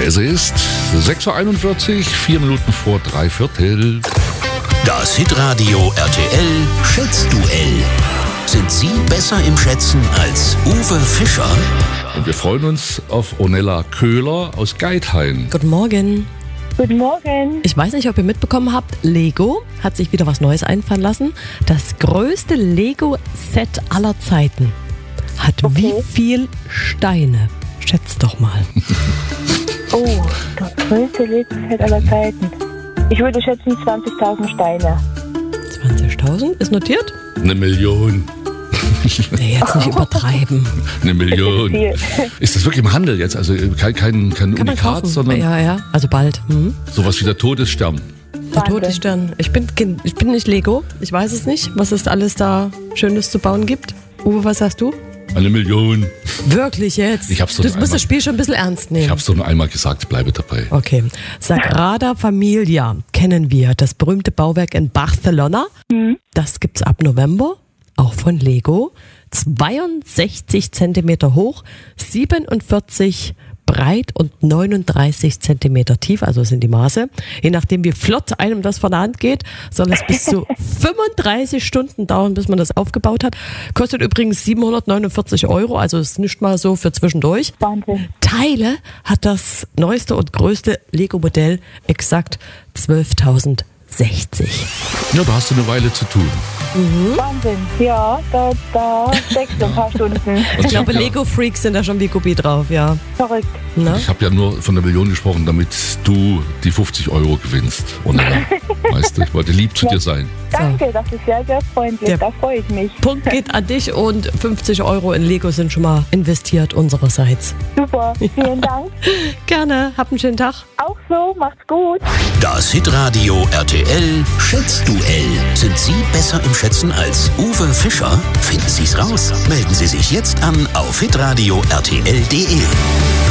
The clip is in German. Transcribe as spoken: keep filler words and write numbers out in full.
Es ist sechs Uhr einundvierzig, vier Minuten vor drei Viertel. Das Hitradio R T L Schätzduell. Sind Sie besser im Schätzen als Uwe Fischer? Und wir freuen uns auf Ornella Köhler aus Geithain. Guten Morgen. Guten Morgen. Ich weiß nicht, ob ihr mitbekommen habt, Lego hat sich wieder was Neues einfallen lassen. Das größte Lego-Set aller Zeiten hat Okay. wie viel Steine? Schätzt doch mal. Oh, das größte Lego-Set aller Zeiten. Ich würde schätzen zwanzigtausend Steine. zwanzigtausend ist notiert? Eine Million. Nee, jetzt nicht übertreiben. Eine Million. Viel. Ist das wirklich im Handel jetzt? Also kein, kein, kein Kann man Unikat, kaufen. sondern Ja, ja, also bald. Mhm. sowas wie der Todesstern. Der Wahnsinn. Todesstern. Ich bin, Kind- ich bin nicht Lego. Ich weiß es nicht, was es alles da Schönes zu bauen gibt. Uwe, was sagst du? Eine Million. Wirklich jetzt? Ich hab's doch Du noch musst einmal- das Spiel schon ein bisschen ernst nehmen. Ich habe es doch nur einmal gesagt, ich bleibe dabei. Okay. Sagrada Familia kennen wir, das berühmte Bauwerk in Barcelona. Das gibt's ab November, auch von Lego. zweiundsechzig Zentimeter hoch, siebenundvierzig breit und neununddreißig Zentimeter tief, also sind die Maße. Je nachdem, wie flott einem das von der Hand geht, soll es bis zu fünfunddreißig Stunden dauern, bis man das aufgebaut hat. Kostet übrigens siebenhundertneunundvierzig Euro, also ist nicht mal so für zwischendurch. Wahnsinn. Teile hat das neueste und größte Lego-Modell exakt zwölftausendsechzig. Ja, da hast du eine Weile zu tun. Wahnsinn. Ja, da, da steckst du ein paar Stunden. Ich glaube, Lego-Freaks sind da schon wie Guppi drauf, ja. Verrückt. Na? Ich habe ja nur von der Million gesprochen, damit du die fünfzig Euro gewinnst. Ornella. Weißt du, ich wollte lieb zu dir sein. Danke, das ist sehr, sehr freundlich. Ja. Da freue ich mich. Punkt geht an dich und fünfzig Euro in Lego sind schon mal investiert unsererseits. Super. Vielen Dank. Gerne, habt einen schönen Tag. Auch so. Macht's gut. Das Hitradio R T L Schätzduell. Sind Sie besser im Schätzen als Uwe Fischer? Finden Sie's raus. Melden Sie sich jetzt an auf hitradio R T L punkt de.